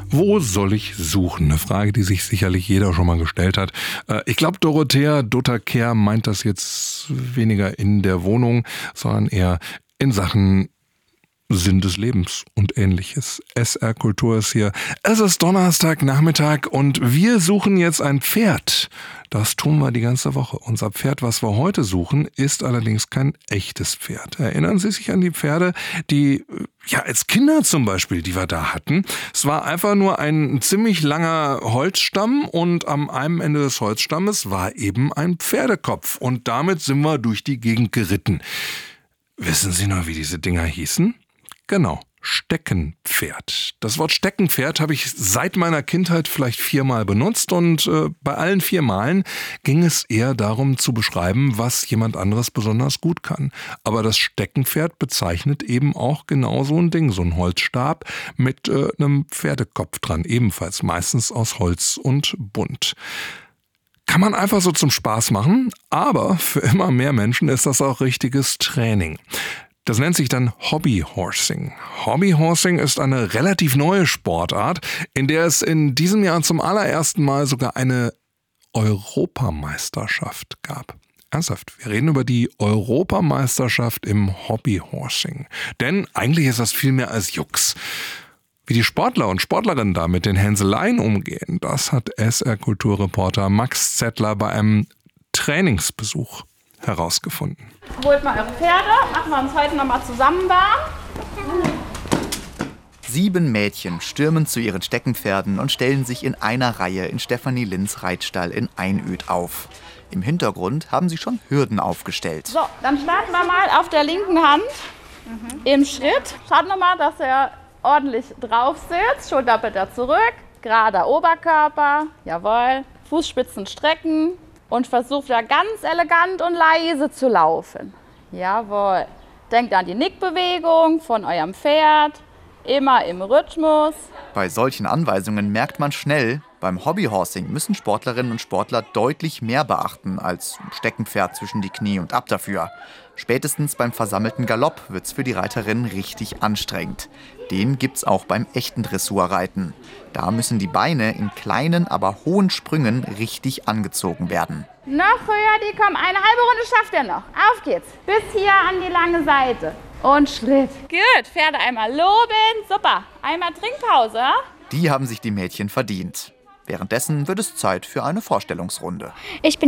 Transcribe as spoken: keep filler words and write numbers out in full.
Wo soll ich suchen? Eine Frage, die sich sicherlich jeder schon mal gestellt hat. Ich glaube, Dorothea Dotter-Kehr meint das jetzt weniger in der Wohnung, sondern eher in Sachen Sinn des Lebens und Ähnliches. S R Kultur ist hier. Es ist Donnerstagnachmittag und wir suchen jetzt ein Pferd. Das tun wir die ganze Woche. Unser Pferd, was wir heute suchen, ist allerdings kein echtes Pferd. Erinnern Sie sich an die Pferde, die, ja, als Kinder zum Beispiel, die wir da hatten? Es war einfach nur ein ziemlich langer Holzstamm und am einen Ende des Holzstammes war eben ein Pferdekopf und damit sind wir durch die Gegend geritten. Wissen Sie noch, wie diese Dinger hießen? Genau, Steckenpferd. Das Wort Steckenpferd habe ich seit meiner Kindheit vielleicht viermal benutzt und äh, bei allen vier Malen ging es eher darum zu beschreiben, was jemand anderes besonders gut kann. Aber das Steckenpferd bezeichnet eben auch genau so ein Ding, so ein Holzstab mit äh, einem Pferdekopf dran, ebenfalls meistens aus Holz und bunt. Kann man einfach so zum Spaß machen, aber für immer mehr Menschen ist das auch richtiges Training. Das nennt sich dann Hobbyhorsing. Hobbyhorsing ist eine relativ neue Sportart, in der es in diesem Jahr zum allerersten Mal sogar eine Europameisterschaft gab. Ernsthaft, wir reden über die Europameisterschaft im Hobbyhorsing. Denn eigentlich ist das viel mehr als Jux. Wie die Sportler und Sportlerinnen da mit den Hänseleien umgehen, das hat S R-Kulturreporter Max Zettler bei einem Trainingsbesuch herausgefunden. Holt mal eure Pferde, machen wir uns heute noch mal zusammen warm. Sieben Mädchen stürmen zu ihren Steckenpferden und stellen sich in einer Reihe in Stefanie Linds Reitstall in Einöd auf. Im Hintergrund haben sie schon Hürden aufgestellt. So, dann starten wir mal auf der linken Hand mhm. im Schritt. Schaut noch mal, dass er ordentlich drauf sitzt. Schulterblätter zurück, gerader Oberkörper, jawohl. Fußspitzen strecken. Und versucht da ganz elegant und leise zu laufen. Jawohl. Denkt an die Nickbewegung von eurem Pferd. Immer im Rhythmus. Bei solchen Anweisungen merkt man schnell, beim Hobbyhorsing müssen Sportlerinnen und Sportler deutlich mehr beachten als ein Steckenpferd zwischen die Knie und ab dafür. Spätestens beim versammelten Galopp wird's für die Reiterinnen richtig anstrengend. Den gibt's auch beim echten Dressurreiten. Da müssen die Beine in kleinen, aber hohen Sprüngen richtig angezogen werden. Noch höher, die kommen. Eine halbe Runde schafft er noch. Auf geht's. Bis hier an die lange Seite. Und Schritt. Gut, Pferde einmal loben. Super. Einmal Trinkpause. Die haben sich die Mädchen verdient. Währenddessen wird es Zeit für eine Vorstellungsrunde. Ich bin